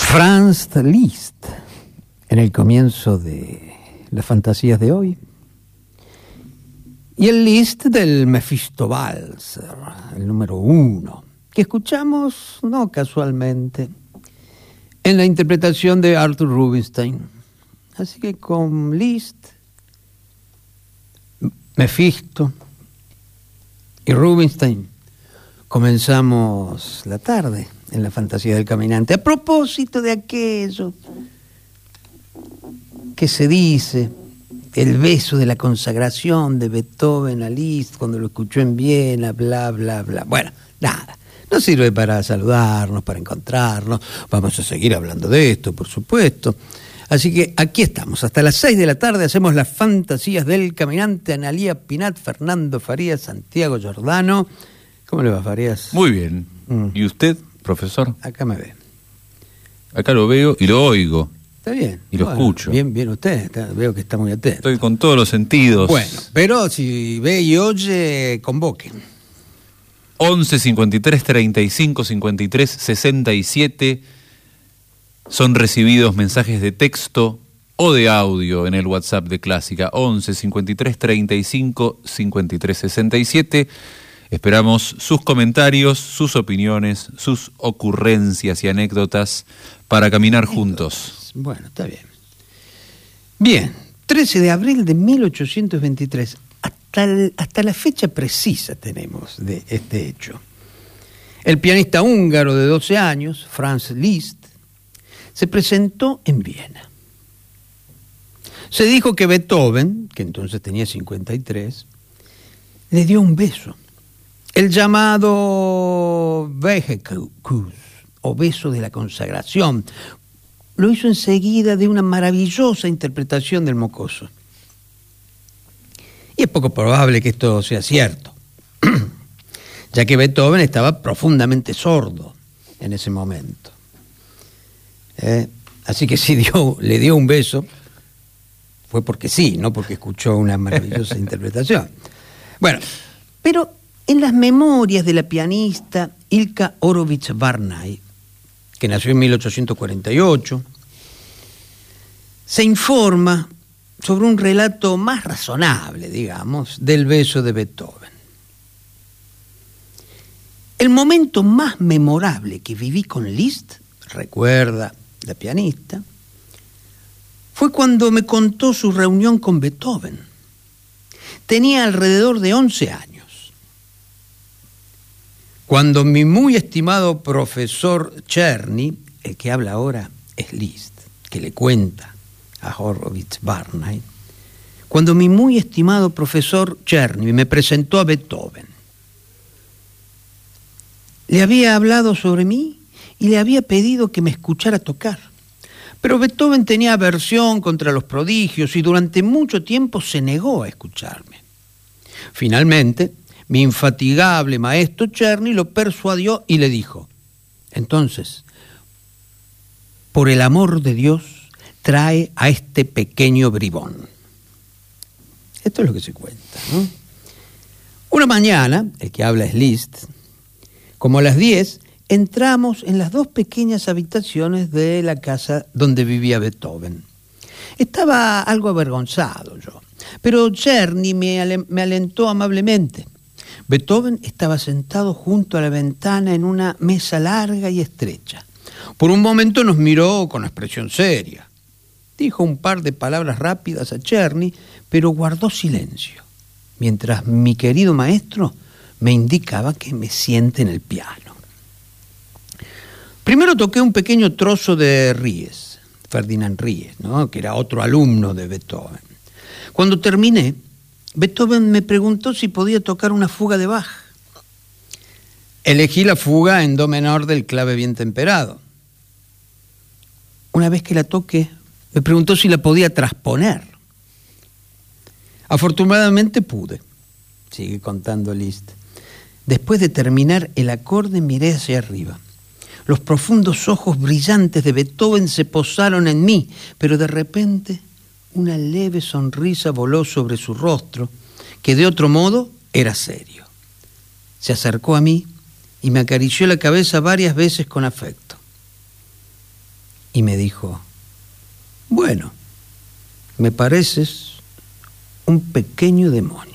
Franz Liszt, en el comienzo de las fantasías de hoy. Y el Liszt del Mephisto-Walzer, el número 1, que escuchamos, no casualmente, en la interpretación de Arthur Rubinstein. Así que con Liszt, Mephisto y Rubinstein comenzamos la tarde en la fantasía del caminante. A propósito de aquello que se dice, el beso de la consagración de Beethoven a Liszt cuando lo escuchó en Viena, bla, bla, bla. Bueno, nada, no sirve para saludarnos, para encontrarnos. Vamos a seguir hablando de esto, por supuesto. Así que aquí estamos, hasta las 6 de la tarde hacemos las fantasías del caminante. Analía Pinat, Fernando Farías, Santiago Giordano. ¿Cómo le va, Farías? Muy bien. ¿Y usted, profesor? Acá me ve. Acá lo veo y lo oigo. Está bien. Y lo escucho. Bien, bien usted. Veo que está muy atento. Estoy con todos los sentidos. Bueno, pero si ve y oye, convoquen. 11 53 35 53 67 son recibidos mensajes de texto o de audio en el WhatsApp de Clásica. 11 53 35 53 67. Esperamos sus comentarios, sus opiniones, sus ocurrencias y anécdotas para caminar juntos. Bueno, está bien. Bien, 13 de abril de 1823. Hasta la fecha precisa tenemos de este hecho. El pianista húngaro de 12 años, Franz Liszt, se presentó en Viena. Se dijo que Beethoven, que entonces tenía 53, le dio un beso. El llamado Wegekuss, o beso de la consagración, lo hizo enseguida de una maravillosa interpretación del mocoso. Y es poco probable que esto sea cierto, ya que Beethoven estaba profundamente sordo en ese momento. Así que si le dio un beso, fue porque sí, no porque escuchó una maravillosa interpretación. Bueno, pero en las memorias de la pianista Ilka Horowitz-Barnay, que nació en 1848, se informa sobre un relato más razonable, digamos, del beso de Beethoven. El momento más memorable que viví con Liszt, recuerda la pianista, fue cuando me contó su reunión con Beethoven. Tenía alrededor de 11 años. Cuando mi muy estimado profesor Czerny, el que habla ahora es Liszt, que le cuenta a Horowitz-Barnay, cuando mi muy estimado profesor Czerny me presentó a Beethoven, le había hablado sobre mí y le había pedido que me escuchara tocar. Pero Beethoven tenía aversión contra los prodigios y durante mucho tiempo se negó a escucharme. Finalmente, mi infatigable maestro Czerny lo persuadió y le dijo: entonces, por el amor de Dios, trae a este pequeño bribón. Esto es lo que se cuenta, ¿no? Una mañana, el que habla es Liszt, como a las 10, entramos en las dos pequeñas habitaciones de la casa donde vivía Beethoven. Estaba algo avergonzado yo, pero Czerny me alentó amablemente. Beethoven estaba sentado junto a la ventana en una mesa larga y estrecha. Por un momento nos miró con expresión seria. Dijo un par de palabras rápidas a Czerny, pero guardó silencio, mientras mi querido maestro me indicaba que me siente en el piano. Primero toqué un pequeño trozo de Ries, Ferdinand Ries, ¿no?, que era otro alumno de Beethoven. Cuando terminé, Beethoven me preguntó si podía tocar una fuga de Bach. Elegí la fuga en do menor del clave bien temperado. Una vez que la toqué, me preguntó si la podía transponer. Afortunadamente pude, sigue contando Liszt. Después de terminar el acorde, miré hacia arriba. Los profundos ojos brillantes de Beethoven se posaron en mí, pero de repente una leve sonrisa voló sobre su rostro, que de otro modo era serio. Se acercó a mí y me acarició la cabeza varias veces con afecto. y me dijo: bueno, me pareces un pequeño demonio.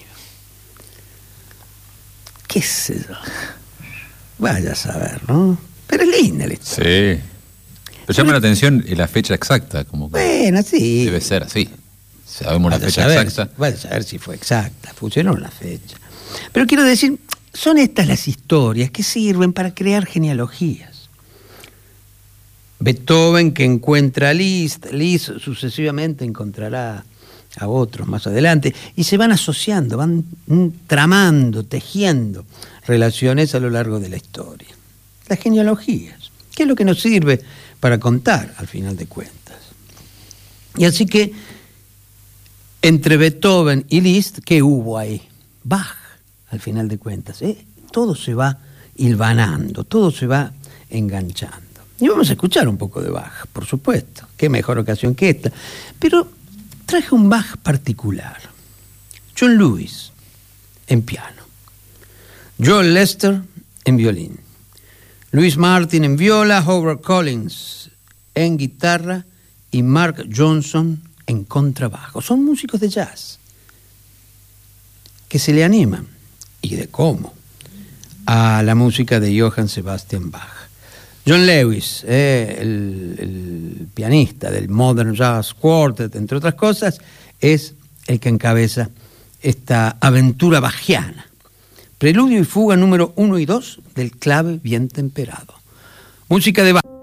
¿Qué sé yo? Vaya a saber, ¿no? Pero es linda la historia. Sí. Pero llama la atención la fecha exacta, como que Bueno, sí. debe ser así. Sabemos la Vaya a fecha saber, exacta. vaya a saber si fue exacta, funcionó la fecha. Pero quiero decir, son estas las historias que sirven para crear genealogías. Beethoven que encuentra a Liszt, Liszt sucesivamente encontrará a otros más adelante, y se van asociando, van tramando, tejiendo relaciones a lo largo de la historia. Las genealogías, que es lo que nos sirve para contar, al final de cuentas. Y así que, entre Beethoven y Liszt, ¿qué hubo ahí? Bach, al final de cuentas. Todo se va hilvanando, todo se va enganchando. Y vamos a escuchar un poco de Bach, por supuesto. Qué mejor ocasión que esta. Pero traje un Bach particular. John Lewis, en piano. Joel Lester, en violín. Louis Martin en viola, Howard Collins en guitarra y Mark Johnson en contrabajo. Son músicos de jazz que se le animan, y de cómo, a la música de Johann Sebastian Bach. John Lewis, el pianista del Modern Jazz Quartet, entre otras cosas, es el que encabeza esta aventura bachiana. Preludio y fuga número 1 y 2 del clave bien temperado. Música de Bach.